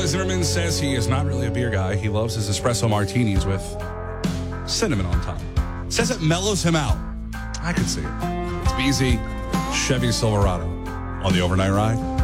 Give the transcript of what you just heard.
Zimmerman says he is not really a beer guy. He loves his espresso martinis with cinnamon on top. Says it mellows him out. I could see it. It's BZ, Chevy Silverado on the overnight ride.